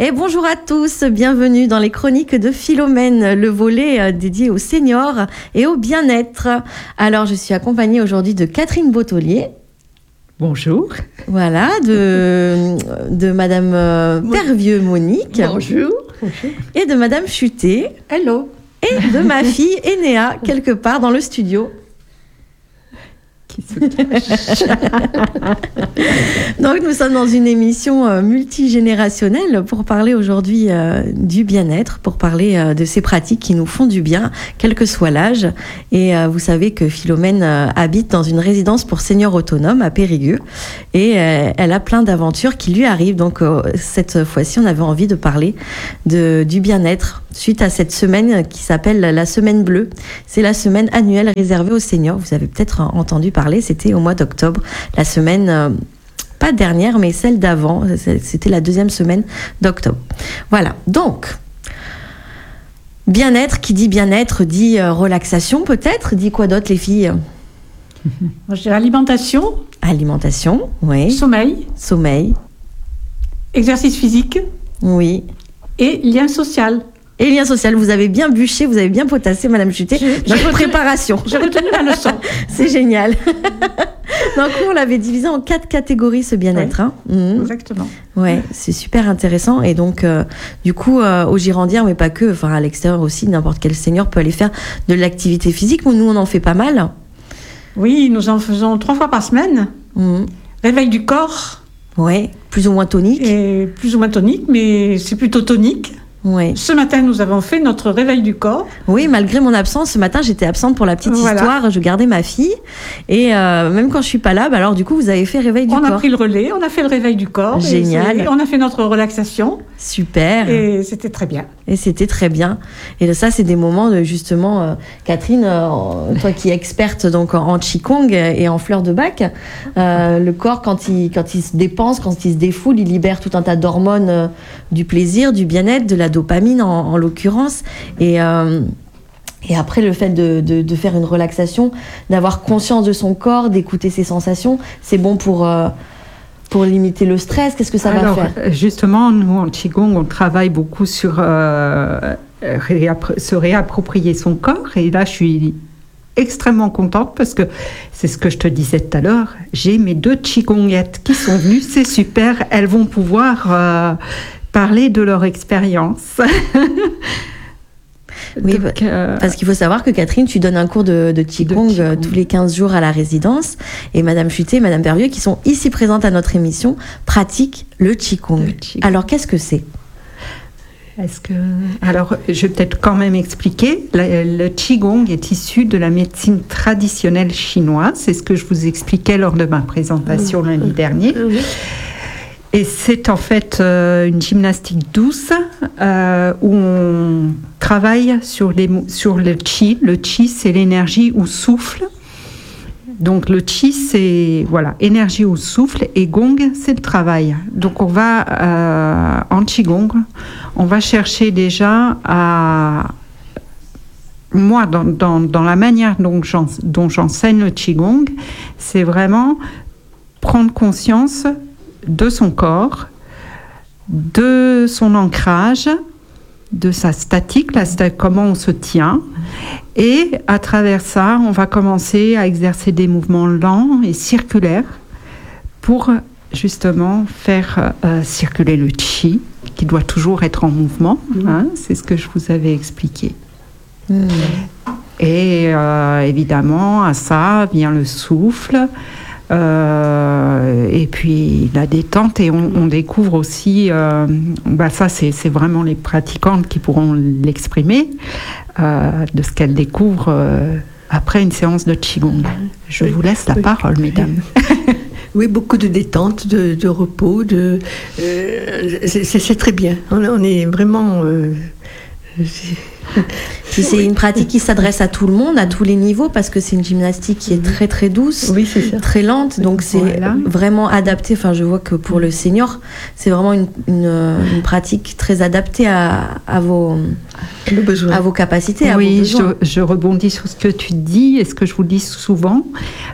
Et bonjour à tous, bienvenue dans les chroniques de Philomène, le volet dédié aux seniors et au bien-être. Alors, je suis accompagnée aujourd'hui de Catherine Bottolier. Bonjour. Voilà, de Madame Pervieux Monique. Bonjour. Et de Madame Chuté. Hello. Et de ma fille Enéa, quelque part dans le studio. Qui se cache. Donc nous sommes dans une émission multigénérationnelle pour parler aujourd'hui du bien-être, pour parler de ces pratiques qui nous font du bien, quel que soit l'âge. Et vous savez que Philomène habite dans une résidence pour seniors autonomes à Périgueux et elle a plein d'aventures qui lui arrivent. Donc cette fois-ci, on avait envie de parler du bien-être suite à cette semaine qui s'appelle la Semaine Bleue. C'est la semaine annuelle réservée aux seniors. Vous avez peut-être entendu parler, c'était au mois d'octobre, la semaine, pas dernière, mais celle d'avant, c'était la deuxième semaine d'octobre. Voilà, donc, bien-être, qui dit bien-être, dit relaxation peut-être, dit quoi d'autre les filles? Moi, je dirais alimentation. Alimentation, oui. Sommeil. Exercice physique. Oui. Et lien social. Et lien social, vous avez bien bûché, vous avez bien potassé, Madame Chuté, notre préparation. J'ai retenu la leçon. C'est génial. Donc, on l'avait divisé en 4 catégories, ce bien-être. Oui, hein. exactement. Ouais, c'est super intéressant. Et donc, du coup, aux Girondières, mais pas que, enfin, à l'extérieur aussi, n'importe quel senior peut aller faire de l'activité physique. Nous, on en fait pas mal. Oui, nous en faisons 3 fois par semaine. Réveil du corps. Ouais, plus ou moins tonique. Et plus ou moins tonique, mais c'est plutôt tonique. Ouais. Ce matin, nous avons fait notre réveil du corps. Oui, malgré mon absence, ce matin, j'étais absente pour la petite histoire. Je gardais ma fille. Et même quand je suis pas là, bah alors du coup, vous avez fait réveil du corps. On a pris le relais, on a fait le réveil du corps. Génial. On a fait notre relaxation. Super. Et c'était très bien. Et ça, c'est des moments de justement, Catherine, toi qui es experte donc en Qigong et en fleurs de bac, le corps quand il se dépense, quand il se défoule, il libère tout un tas d'hormones du plaisir, du bien-être, de la dopamine en l'occurrence. Et après, le fait de faire une relaxation, d'avoir conscience de son corps, d'écouter ses sensations, c'est bon pour limiter le stress. Qu'est-ce que ça va faire? Justement, nous, en Qigong, on travaille beaucoup sur se réapproprier son corps. Et là, je suis extrêmement contente parce que c'est ce que je te disais tout à l'heure. J'ai mes 2 Qigongettes qui sont venues. C'est super. Elles vont pouvoir parler de leur expérience. Oui, donc, parce qu'il faut savoir que Catherine, tu donnes un cours de Qigong tous les 15 jours à la résidence. Et Madame Chuté et Madame Pervieux, qui sont ici présentes à notre émission, pratiquent le Qigong. Alors, qu'est-ce que c'est? Alors, je vais peut-être quand même expliquer. Le Qigong est issu de la médecine traditionnelle chinoise. C'est ce que je vous expliquais lors de ma présentation lundi dernier. Et c'est en fait une gymnastique douce où on travaille sur le qi. Le qi, c'est l'énergie ou souffle. Donc le qi, c'est énergie ou souffle, et gong, c'est le travail. Donc on va en qigong, on va chercher déjà à moi dans la manière dont j'enseigne le qigong, c'est vraiment prendre conscience de son corps, de son ancrage, de sa statique, comment on se tient. Et à travers ça, on va commencer à exercer des mouvements lents et circulaires pour justement faire circuler le qi, qui doit toujours être en mouvement. C'est ce que je vous avais expliqué. Et évidemment, à ça vient le souffle. Et puis la détente, et on découvre aussi, ça c'est vraiment les pratiquantes qui pourront l'exprimer, de ce qu'elles découvrent après une séance de Qigong. Je vous laisse la parole, mesdames. Oui, beaucoup de détente, de repos, c'est très bien. On est vraiment Puis c'est une pratique qui s'adresse à tout le monde, à tous les niveaux, parce que c'est une gymnastique qui est très très douce, très lente, donc c'est vraiment adapté. Enfin, je vois que pour le senior, c'est vraiment une pratique très adaptée à vos capacités, à vos besoins. Je rebondis sur ce que tu dis et ce que je vous dis souvent.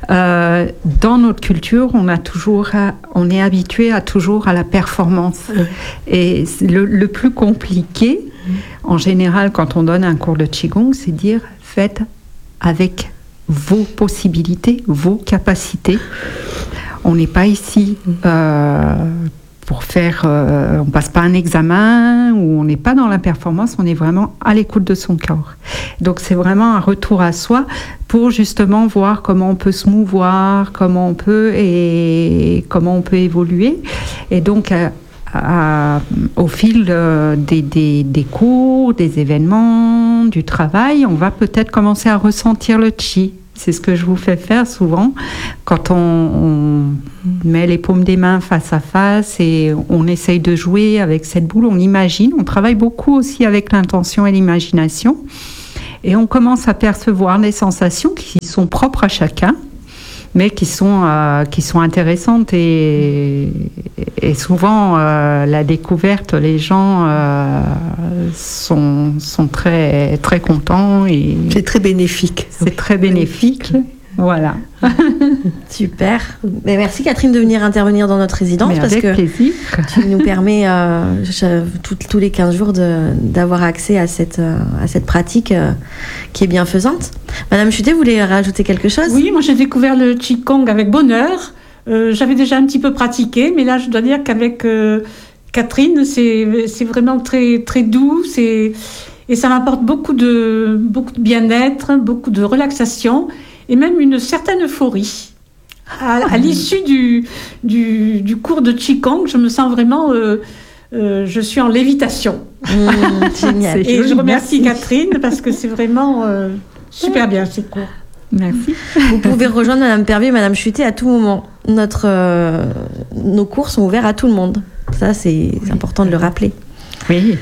Dans notre culture, on est habitué toujours à la performance. Et le plus compliqué, en général, quand on donne un cours de Qigong, c'est dire faites avec vos possibilités, vos capacités. On n'est pas ici pour faire... on ne passe pas un examen ou on n'est pas dans la performance, on est vraiment à l'écoute de son corps. Donc c'est vraiment un retour à soi pour justement voir comment on peut se mouvoir, comment on peut évoluer. Et donc... au fil des cours, des événements, du travail, on va peut-être commencer à ressentir le chi. C'est ce que je vous fais faire souvent quand on met les paumes des mains face à face et on essaye de jouer avec cette boule. On imagine, on travaille beaucoup aussi avec l'intention et l'imagination et on commence à percevoir les sensations qui sont propres à chacun, mais qui sont intéressantes et souvent la découverte, les gens sont très très contents et c'est très bénéfique. C'est très bénéfique. Voilà. Super. Mais merci Catherine de venir intervenir dans notre résidence. Mais parce avec que plaisir. Tu nous permets tous les 15 jours d'avoir accès à cette pratique qui est bienfaisante. Madame Chutet, vous voulez rajouter quelque chose ? Oui, moi j'ai découvert le Qigong avec bonheur. J'avais déjà un petit peu pratiqué, mais là je dois dire qu'avec Catherine, c'est vraiment très, très doux. Et ça m'apporte beaucoup de bien-être, beaucoup de relaxation. Et même une certaine euphorie. À l'issue du cours de Qigong, je me sens vraiment... je suis en lévitation. Génial. Et je remercie Catherine parce que c'est vraiment super bien ces cours. Merci. Vous pouvez rejoindre Madame Pervier et Madame Chutet à tout moment. Nos cours sont ouverts à tout le monde. Ça, c'est important de le rappeler. Oui.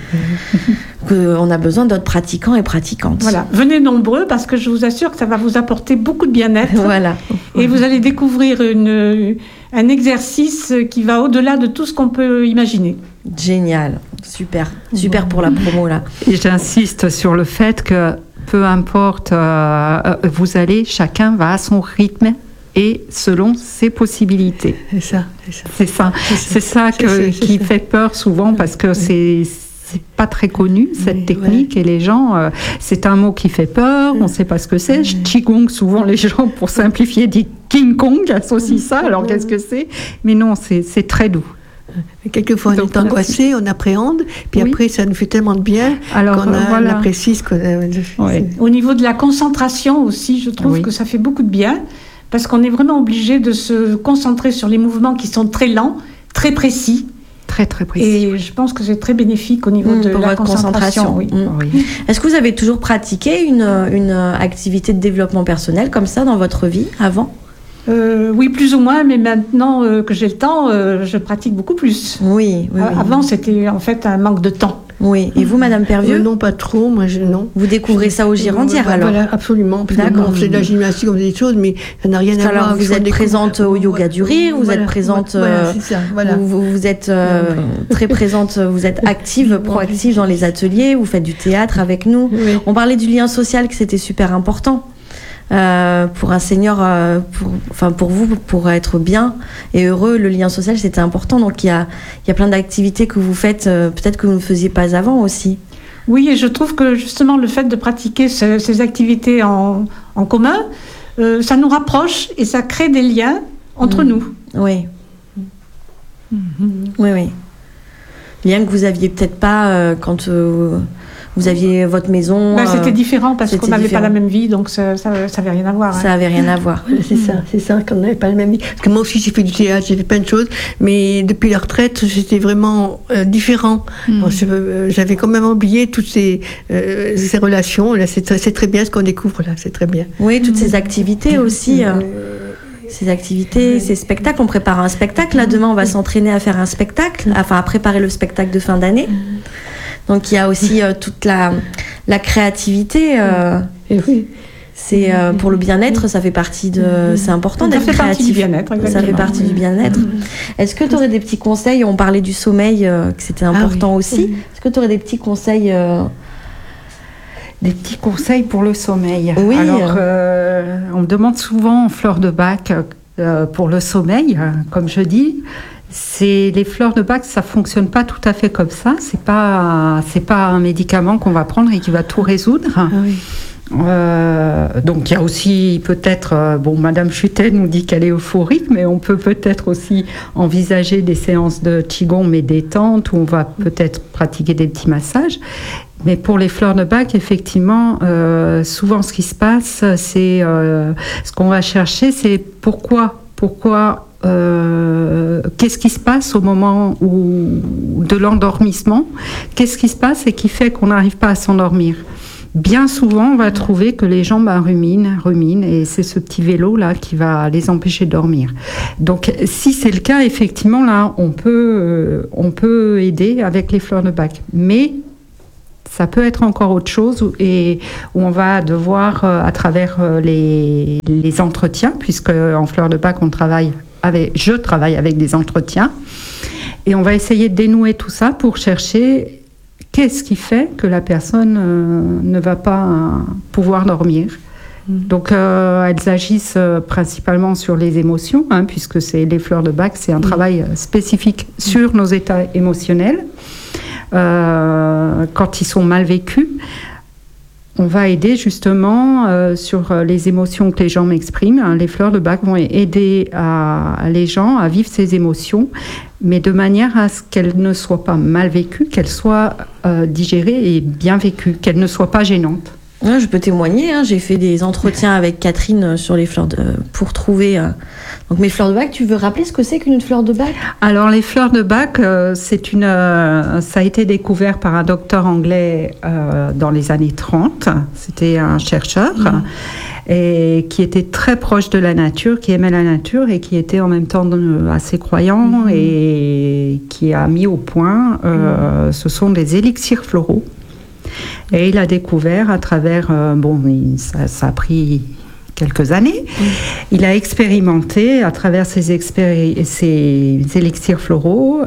On a besoin d'autres pratiquants et pratiquantes. Voilà, venez nombreux parce que je vous assure que ça va vous apporter beaucoup de bien-être. Voilà. Et vous allez découvrir un exercice qui va au-delà de tout ce qu'on peut imaginer. Génial, super pour la promo là. Et j'insiste sur le fait que peu importe, chacun va à son rythme et selon ses possibilités. C'est ça qui fait peur souvent parce que c'est pas très connu cette technique et les gens, c'est un mot qui fait peur, on ne sait pas ce que c'est. Qigong, souvent les gens pour simplifier disent King Kong, associent ça, alors qu'est-ce que c'est ? Mais non, c'est très doux. Quelquefois on est angoissé, on appréhende, puis après ça nous fait tellement de bien qu'on apprécie ce qu'on a. Au niveau de la concentration aussi, je trouve que ça fait beaucoup de bien. Parce qu'on est vraiment obligé de se concentrer sur les mouvements qui sont très lents, très précis. Très, très précis. Et je pense que c'est très bénéfique au niveau de la concentration. Oui. Est-ce que vous avez toujours pratiqué une activité de développement personnel comme ça dans votre vie avant ? Oui, plus ou moins, mais maintenant que j'ai le temps, je pratique beaucoup plus. Oui. Avant, c'était en fait un manque de temps. Oui. Et vous, Madame Pervieux ? Non, pas trop. Moi, non. Vous découvrez ça au Girandière, alors ? Voilà, absolument. On fait de la gymnastique, on fait des choses, mais ça n'a rien à voir. Alors, vous êtes présente au Yoga du Rire, vous êtes présente... c'est ça, voilà. Vous êtes très présente, vous êtes active, proactive dans les ateliers, vous faites du théâtre avec nous. Oui. On parlait du lien social, que c'était super important. Pour un senior, pour vous, pour être bien et heureux, le lien social c'était important. Donc il y a plein d'activités que vous faites, peut-être que vous ne faisiez pas avant aussi. Oui, et je trouve que justement le fait de pratiquer ces activités en commun, ça nous rapproche et ça crée des liens entre nous. Oui. Oui. Liens que vous aviez peut-être pas quand vous aviez votre maison. C'était différent parce qu'on n'avait pas la même vie, donc ça n'avait rien à voir. Ça n'avait rien à voir. C'est ça, qu'on n'avait pas la même vie. Parce que moi aussi, j'ai fait du théâtre, j'ai fait plein de choses, mais depuis la retraite, c'était vraiment différent. Alors, j'avais quand même oublié toutes ces relations. Là, c'est très bien ce qu'on découvre là, c'est très bien. Oui, toutes ces activités aussi. Ces activités, ces spectacles. On prépare un spectacle. Là, demain, on va s'entraîner à faire un spectacle, à préparer le spectacle de fin d'année. Donc il y a aussi toute la créativité. Et oui. C'est pour le bien-être, ça fait partie de. C'est important d'être créatif. Ça fait partie du bien-être. Ça fait partie du bien-être. Est-ce que tu aurais des petits conseils? On parlait du sommeil, que c'était important aussi. Est-ce que tu aurais des petits conseils? Des petits conseils pour le sommeil. Oui. Alors, on me demande souvent en fleurs de bac pour le sommeil, comme je dis. Les fleurs de bac, ça fonctionne pas tout à fait comme ça. C'est pas un médicament qu'on va prendre et qui va tout résoudre. Ah oui. Donc il y a aussi peut-être, Madame Chutet nous dit qu'elle est euphorique, mais on peut peut-être aussi envisager des séances de Qigong mais détente où on va peut-être pratiquer des petits massages. Mais pour les fleurs de bac, effectivement, souvent ce qui se passe, c'est ce qu'on va chercher, c'est pourquoi qu'est-ce qui se passe au moment de l'endormissement, qu'est-ce qui se passe et qui fait qu'on n'arrive pas à s'endormir. Bien souvent, on va trouver que les gens ruminent, et c'est ce petit vélo-là qui va les empêcher de dormir. Donc, si c'est le cas, effectivement, là, on peut aider avec les fleurs de bac. Mais ça peut être encore autre chose et où on va devoir, à travers les entretiens, puisque en fleurs de bac, je travaille avec des entretiens, et on va essayer de dénouer tout ça pour chercher qu'est-ce qui fait que la personne ne va pas pouvoir dormir. Donc, elles agissent principalement sur les émotions, puisque les fleurs de bac, c'est un travail spécifique sur nos états émotionnels. Quand ils sont mal vécus, on va aider justement sur les émotions que les gens m'expriment. Les fleurs de bac vont aider les gens à vivre ces émotions, mais de manière à ce qu'elles ne soient pas mal vécues, qu'elles soient digérées et bien vécues, qu'elles ne soient pas gênantes. Ouais, je peux témoigner, j'ai fait des entretiens avec Catherine sur les fleurs pour trouver donc mes fleurs de bac. Tu veux rappeler ce que c'est qu'une fleur de bac? Alors les fleurs de bac, ça a été découvert par un docteur anglais dans les années 30. C'était un chercheur et qui était très proche de la nature, qui aimait la nature et qui était en même temps assez croyant et qui a mis au point, ce sont des élixirs floraux. Et il a découvert à travers, ça a pris quelques années, il a expérimenté à travers ces élixirs floraux,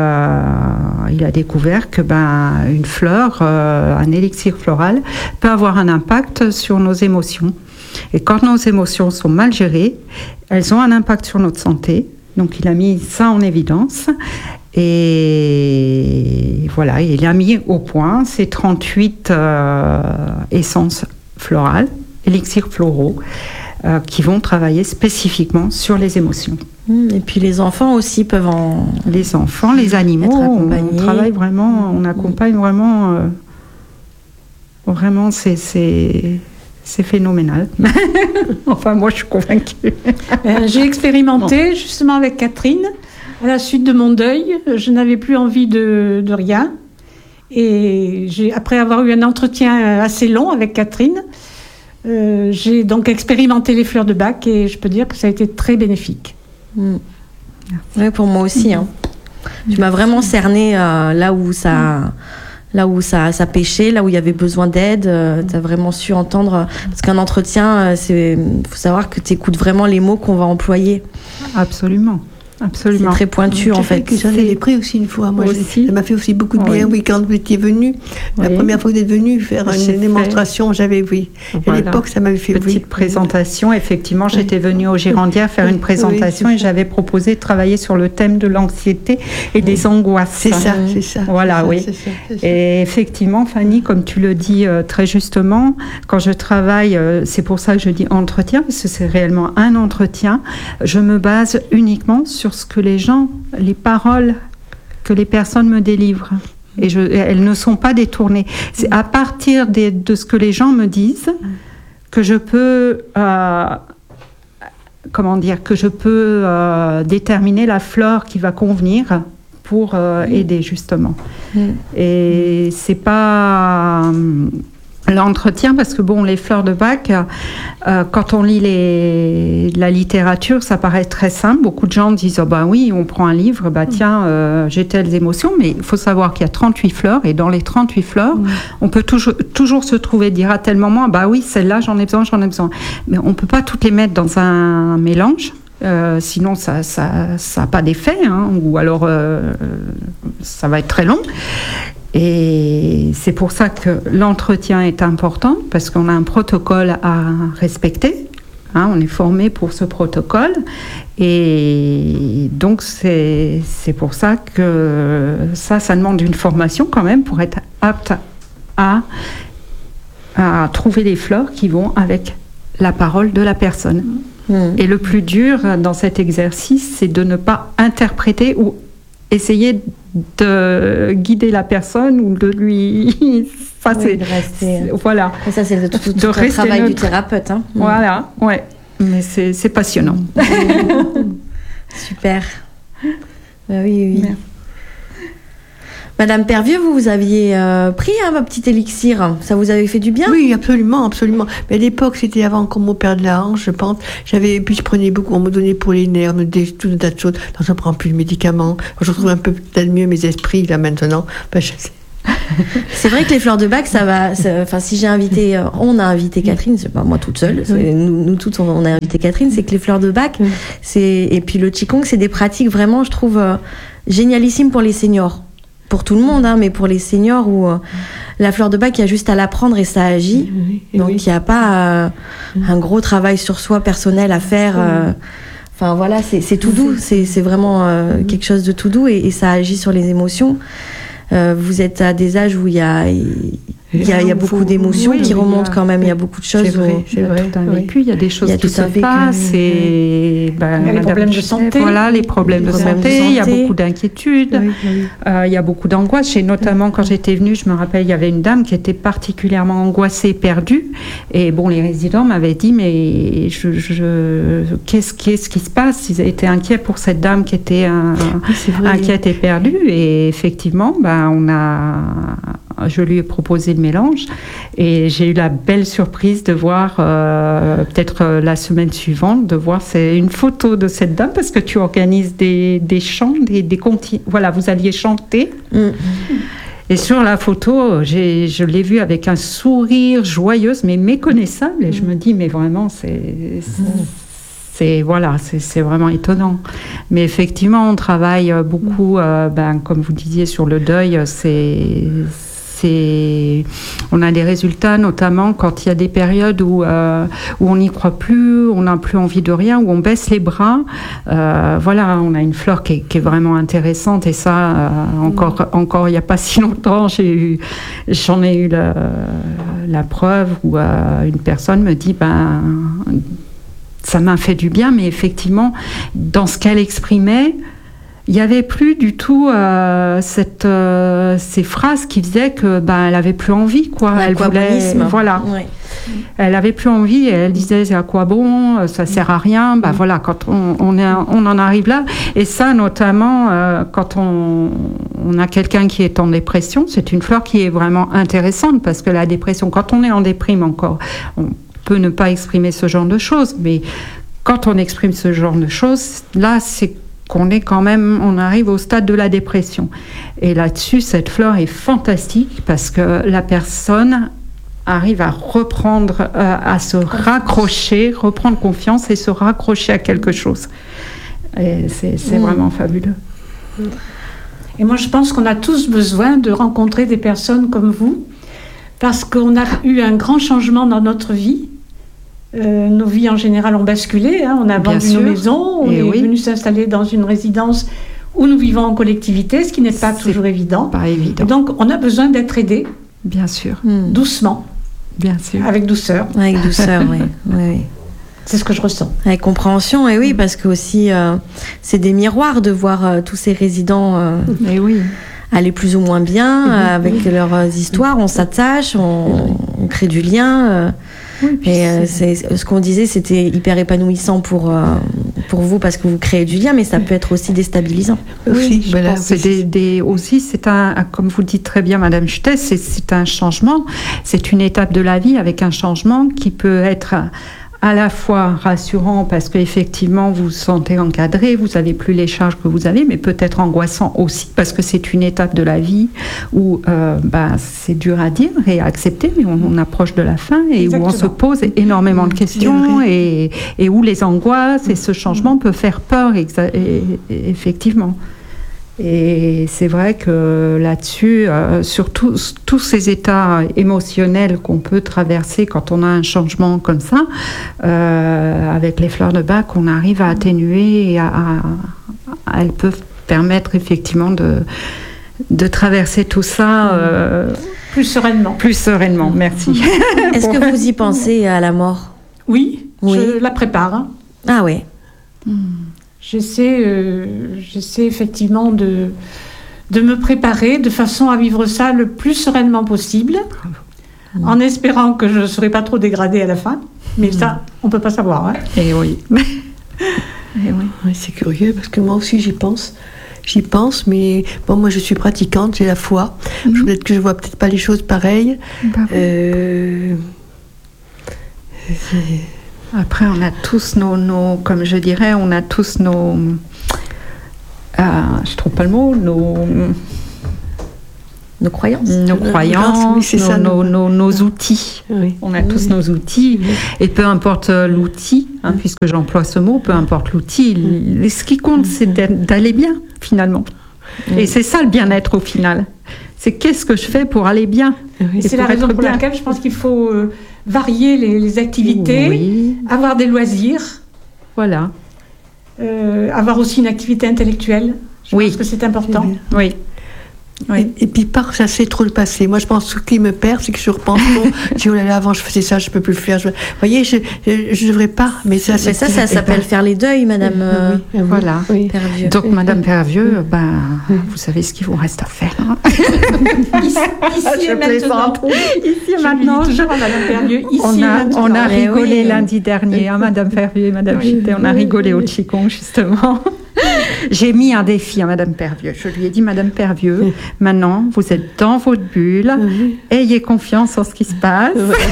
il a découvert que une fleur, un élixir floral peut avoir un impact sur nos émotions. Et quand nos émotions sont mal gérées, elles ont un impact sur notre santé. Donc il a mis ça en évidence. Et voilà, il a mis au point ces 38 essences florales, élixirs floraux, qui vont travailler spécifiquement sur les émotions. Et puis les enfants aussi peuvent Les enfants, les animaux, on travaille vraiment, on accompagne vraiment... Vraiment, c'est phénoménal. Enfin, moi, je suis convaincue. J'ai expérimenté justement avec Catherine. À la suite de mon deuil, je n'avais plus envie de rien. Et après avoir eu un entretien assez long avec Catherine, j'ai donc expérimenté les fleurs de bac et je peux dire que ça a été très bénéfique. Oui, pour moi aussi. Tu m'as vraiment cerné là où ça pêchait, là où il y avait besoin d'aide. Tu as vraiment su entendre. Parce qu'un entretien, il faut savoir que tu écoutes vraiment les mots qu'on va employer. Absolument. Absolument. C'est très pointu en fait. Que j'en ai pris aussi une fois. Moi, aussi. Ça m'a fait aussi beaucoup de bien. Oui, quand vous étiez venu, la première fois que vous êtes venu faire une démonstration, j'avais À l'époque, ça m'avait fait petite présentation. Effectivement, j'étais venue au Girandière faire une présentation et j'avais proposé de travailler sur le thème de l'anxiété et des angoisses. C'est ça. Voilà, oui. C'est ça. Et effectivement, Fanny, comme tu le dis très justement, quand je travaille, c'est pour ça que je dis entretien, parce que c'est réellement un entretien. Je me base uniquement sur ce que les paroles que les personnes me délivrent. Et elles ne sont pas détournées. C'est à partir de ce que les gens me disent que je peux, déterminer la fleur qui va convenir pour aider justement. Et c'est pas l'entretien, parce que bon, les fleurs de bac, quand on lit la littérature, ça paraît très simple. Beaucoup de gens disent, oui, on prend un livre, tiens, j'ai telles émotions, mais il faut savoir qu'il y a 38 fleurs, et dans les 38 fleurs, on peut toujours se trouver, dire à tel moment, oui, celle-là, j'en ai besoin. Mais on ne peut pas toutes les mettre dans un mélange. Sinon ça n'a pas d'effet, ou alors ça va être très long. Et c'est pour ça que l'entretien est important, parce qu'on a un protocole à respecter. On est formé pour ce protocole. Et donc, c'est pour ça que ça demande une formation quand même pour être apte à trouver les fleurs qui vont avec la parole de la personne. Et le plus dur dans cet exercice, c'est de ne pas interpréter ou essayer de guider la personne ou de lui... voilà. Et ça, c'est tout le travail du thérapeute. Voilà, ouais. Mais c'est passionnant. Super. Oui. Merci. Madame Pervieux, vous aviez pris un petit élixir. Ça vous avait fait du bien? Oui, absolument. Mais à l'époque, c'était avant qu'on m'opère de la hanche, je pense. Puis je prenais beaucoup, on me donnait pour les nerfs, tout un tas de choses. Donc je ne prends plus de médicaments. Je retrouve un peu peut-être mieux mes esprits, là, maintenant. C'est vrai que les fleurs de bac, ça va. Si j'ai invité, on a invité Catherine, c'est pas moi toute seule, nous toutes on a invité Catherine, c'est que les fleurs de bac, et puis le Qigong, c'est des pratiques vraiment, je trouve, génialissimes pour les seniors. Pour tout le monde, mais pour les seniors où la fleur de bac, il y a juste à la prendre et ça agit. Donc il n'y a pas un gros travail sur soi personnel à faire. Enfin voilà, c'est tout doux, c'est vraiment quelque chose de tout doux et ça agit sur les émotions. Vous êtes à des âges où il y a beaucoup d'émotions qui remontent quand même. Il y a beaucoup de choses. C'est vrai. Tout un vécu. Il y a des choses qui se passent. Il y a les problèmes de santé. Voilà, les problèmes de santé. Il y a beaucoup d'inquiétudes. Il y a beaucoup d'angoisse. Et notamment, quand j'étais venue, je me rappelle, il y avait une dame qui était particulièrement angoissée, perdue. Et bon, les résidents m'avaient dit, mais qu'est-ce qui se passe? Ils étaient inquiets pour cette dame qui était inquiète et perdue. Et effectivement, je lui ai proposé le mélange et j'ai eu la belle surprise de voir, peut-être la semaine suivante, de voir une photo de cette dame, parce que tu organises des chants, des contes. Voilà, vous alliez chanter. Et sur la photo, je l'ai vue avec un sourire joyeuse, mais méconnaissable. Et je me dis, mais vraiment, c'est vraiment étonnant. Mais effectivement, on travaille beaucoup, comme vous disiez, sur le deuil. On a des résultats, notamment quand il y a des périodes où on n'y croit plus, on n'a plus envie de rien, où on baisse les bras. On a une fleur qui est vraiment intéressante. Et ça, encore il n'y a pas si longtemps, j'en ai eu la preuve où une personne me dit, ça m'a fait du bien, mais effectivement, dans ce qu'elle exprimait, il n'y avait plus du tout ces phrases qui faisaient que elle avait plus envie, quoi. Elle voulait, elle avait plus envie et elle disait, c'est à quoi bon, ça sert à rien. Voilà, quand on en arrive là, et ça notamment quand on a quelqu'un qui est en dépression, c'est une fleur qui est vraiment intéressante, parce que la dépression, quand on est en déprime encore, on peut ne pas exprimer ce genre de choses, mais quand on exprime ce genre de choses, là, c'est on arrive au stade de la dépression. Et là-dessus, cette fleur est fantastique, parce que la personne arrive à reprendre, à se raccrocher, reprendre confiance et se raccrocher à quelque chose. Et c'est vraiment fabuleux. Et moi, je pense qu'on a tous besoin de rencontrer des personnes comme vous, parce qu'on a eu un grand changement dans notre vie. Nos vies en général ont basculé, on a vendu nos maisons, on est venu s'installer dans une résidence où nous vivons en collectivité, ce qui n'est pas toujours évident. Pas évident. Et donc on a besoin d'être aidé. Bien sûr. Doucement. Bien sûr. Avec douceur. Avec douceur, oui. C'est ce que je ressens. Avec compréhension, et oui, parce que aussi c'est des miroirs de voir tous ces résidents aller plus ou moins bien avec leurs histoires. On s'attache, on crée du lien. Et c'est ce qu'on disait, c'était hyper épanouissant pour pour vous parce que vous créez du lien, mais ça peut être aussi déstabilisant. Oui, je pense que c'est comme vous le dites très bien, Madame Schütte, c'est un changement, c'est une étape de la vie avec un changement qui peut être à la fois rassurant parce qu'effectivement vous vous sentez encadré, vous n'avez plus les charges que vous avez, mais peut-être angoissant aussi parce que c'est une étape de la vie où c'est dur à dire et à accepter, mais on approche de la fin et Exactement. Où on se pose énormément de questions et où les angoisses et ce changement peut faire peur effectivement. Et c'est vrai que là-dessus, sur tous ces états émotionnels qu'on peut traverser quand on a un changement comme ça, avec les fleurs de bac, on arrive à atténuer et elles peuvent permettre effectivement de traverser tout ça plus sereinement. Plus sereinement, merci. Est-ce que vous y pensez à la mort ? Oui, je la prépare. Ah oui. J'essaie effectivement de me préparer de façon à vivre ça le plus sereinement possible, en espérant que je ne serai pas trop dégradée à la fin. Mais ça, on ne peut pas savoir. Hein. Et oui. Oui, c'est curieux parce que moi aussi j'y pense, mais bon, moi je suis pratiquante, j'ai la foi. Peut-être que je vois peut-être pas les choses pareilles. Après, on a tous nos comme je dirais, on a tous nos... je trouve pas le mot, nos croyances. Nos croyances, oui, nos outils. Oui. On a tous nos outils. Et peu importe l'outil, puisque j'emploie ce mot, peu importe l'outil, ce qui compte, c'est d'aller bien, finalement. Et c'est ça le bien-être au final. C'est qu'est-ce que je fais pour aller bien. C'est la raison pour laquelle je pense qu'il faut... varier les activités, avoir des loisirs. Voilà. Avoir aussi une activité intellectuelle. Je pense que c'est important. Oui. Et puis pas chasser trop le passé. Moi, je pense que ce qui me perd, c'est que je repense trop. Je dis, oh là là, avant je faisais ça, je peux plus le faire. Vous voyez, je ne devrais pas. Mais ça s'appelle faire les deuils, Madame. Voilà. Pervieux. Donc, Madame Pervieux, vous savez ce qu'il vous reste à faire. Hein. Ici et maintenant. Ici et maintenant. Madame Pervieux. On a rigolé lundi dernier, Madame Pervieux et Madame Schütte. On a rigolé au Qigong, justement. J'ai mis un défi à Madame Pervieux. Je lui ai dit, Madame Pervieux, maintenant, vous êtes dans votre bulle, ayez confiance en ce qui se passe.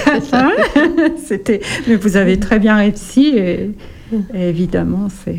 Mais vous avez très bien réussi et évidemment, c'est...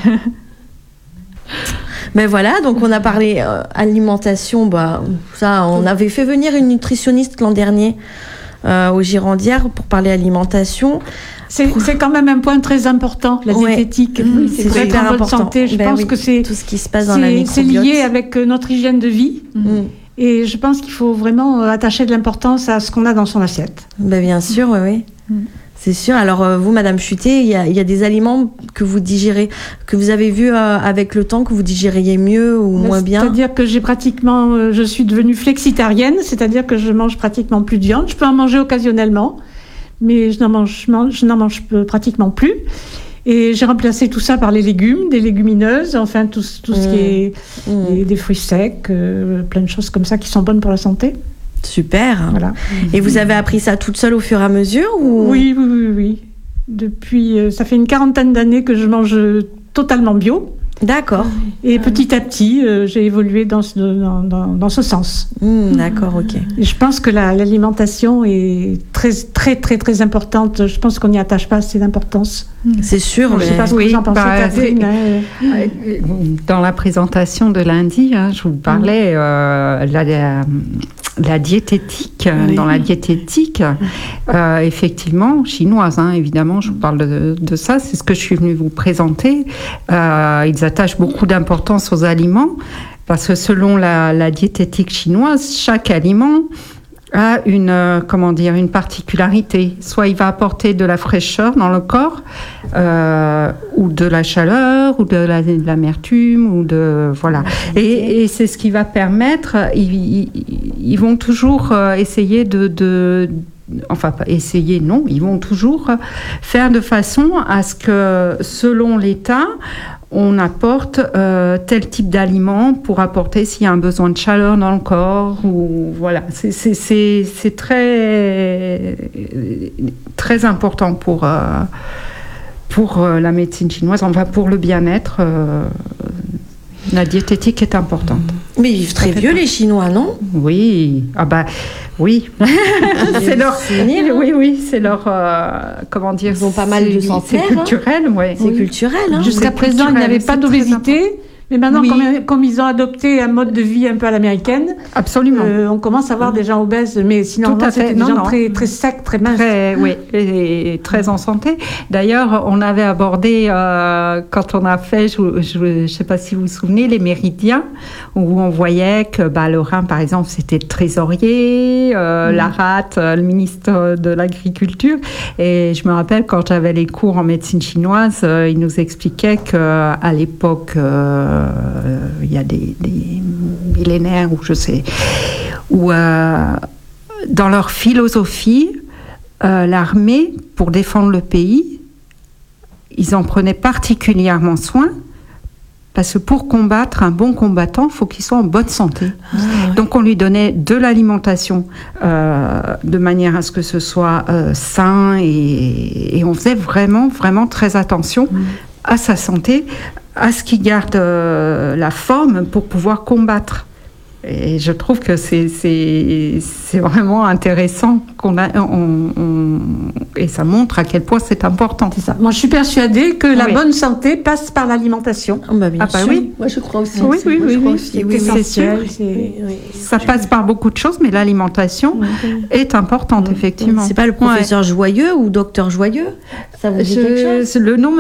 Mais voilà, donc on a parlé alimentation. Ça, on avait fait venir une nutritionniste l'an dernier aux Girondières pour parler alimentation. C'est quand même un point très important, la diététique. C'est super important. Santé. Je pense que c'est tout ce qui se passe dans la microbiote. C'est lié avec notre hygiène de vie. Et je pense qu'il faut vraiment attacher de l'importance à ce qu'on a dans son assiette. Bien sûr, oui. C'est sûr. Alors vous, Madame Schütte, il y a des aliments que vous digérez, que vous avez vu avec le temps que vous digériez mieux ou moins bien. C'est-à-dire que je suis devenue flexitarienne, c'est-à-dire que je mange pratiquement plus de viande. Je peux en manger occasionnellement, mais je n'en mange pratiquement plus. Et j'ai remplacé tout ça par les légumes, des légumineuses, enfin tout ce qui est des fruits secs, plein de choses comme ça qui sont bonnes pour la santé. Super. Voilà. Et vous avez appris ça toute seule au fur et à mesure ou... Oui. Depuis, ça fait une 40aine d'années que je mange totalement bio. D'accord. Et petit à petit, j'ai évolué dans ce sens. D'accord, ok. Et je pense que l'alimentation est très, très, très, très importante. Je pense qu'on n'y attache pas assez d'importance. C'est sûr. Je ne sais pas ce que vous en pensez, Catherine. Dans la présentation de lundi, je vous parlais la diététique. Dans la diététique, effectivement, chinoise, évidemment, je vous parle de ça. C'est ce que je suis venue vous présenter. Ils attachent beaucoup d'importance aux aliments parce que selon la diététique chinoise, chaque aliment a une particularité. Soit il va apporter de la fraîcheur dans le corps, ou de la chaleur, ou de l'amertume, ou de voilà. Et c'est ce qui va permettre. Ils vont toujours essayer enfin, pas essayer, non. Ils vont toujours faire de façon à ce que, selon l'état, on apporte tel type d'aliment pour apporter s'il y a un besoin de chaleur dans le corps ou voilà. C'est très très important pour la médecine chinoise, enfin pour le bien-être, la diététique est importante. Mais ils vivent très vieux, les Chinois, non? Oui, oui. C'est leur, oui, c'est leur, comment dire, ils ont pas mal de centenaires. C'est culturel, ouais. C'est culturel. Hein. Jusqu'à présent, il n'y avait pas d'obésité. Mais maintenant, comme ils ont adopté un mode de vie un peu à l'américaine, absolument, on commence à voir des gens obèses, mais sinon, c'était des gens très, très secs, très minces. Oui, et très en santé. D'ailleurs, on avait abordé, quand on a fait, je ne sais pas si vous vous souvenez, les méridiens, où on voyait que le Rhin, par exemple, c'était le trésorier, la rate, le ministre de l'Agriculture. Et je me rappelle, quand j'avais les cours en médecine chinoise, ils nous expliquaient qu'à l'époque, il y a des millénaires, ou je sais, où dans leur philosophie, l'armée, pour défendre le pays, ils en prenaient particulièrement soin, parce que pour combattre un bon combattant, il faut qu'il soit en bonne santé. Donc on lui donnait de l'alimentation de manière à ce que ce soit sain, et on faisait vraiment, vraiment très attention à sa santé, à ce qu'il garde la forme pour pouvoir combattre. Et je trouve que c'est vraiment intéressant et ça montre à quel point c'est important. C'est ça. Moi, je suis persuadée que la bonne santé passe par l'alimentation. Bien sûr. Oui. Moi, je crois aussi. Oui, c'est essentiel. Ça passe par beaucoup de choses, mais l'alimentation est importante, effectivement. C'est pas le professeur Joyeux ou docteur Joyeux? Ça vous dit quelque chose? Le nom